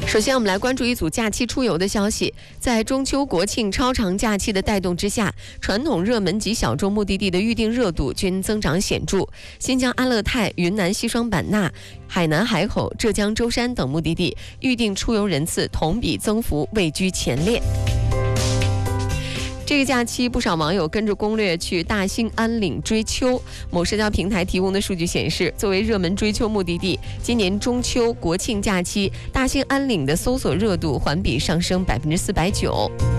首先，我们来关注一组假期出游的消息。在中秋国庆超长假期的带动之下，传统热门及小众目的地的预订热度均增长显著。新疆阿勒泰、云南西双版纳、海南海口、浙江舟山等目的地预订出游人次同比增幅位居前列。这个假期，不少网友跟着攻略去大兴安岭追秋。某社交平台提供的数据显示，作为热门追秋目的地，今年中秋国庆假期，大兴安岭的搜索热度环比上升409%。